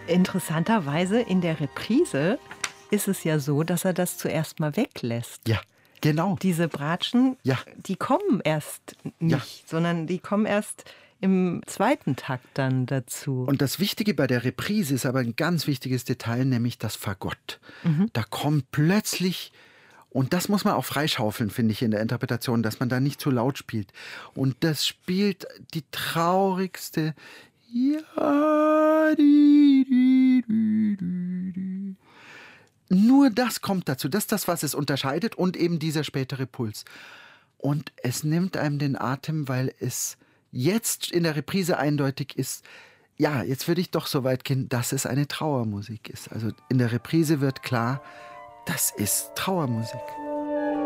Interessanterweise in der Reprise ist es ja so, dass er das zuerst mal weglässt. Ja, genau. Diese Bratschen, Ja. die kommen erst nicht, sondern die kommen erst im zweiten Takt dann dazu. Und das Wichtige bei der Reprise ist aber ein ganz wichtiges Detail, nämlich das Fagott. Da kommt plötzlich, und das muss man auch freischaufeln, finde ich, in der Interpretation, dass man da nicht zu laut spielt. Und das spielt die traurigste Ja, di, di, di, di, di. Nur das kommt dazu. Das ist das, was es unterscheidet und eben dieser spätere Puls. Und es nimmt einem den Atem, weil es jetzt in der Reprise eindeutig ist, ja, jetzt würde ich doch so weit gehen, dass es eine Trauermusik ist. Also in der Reprise wird klar, das ist Trauermusik.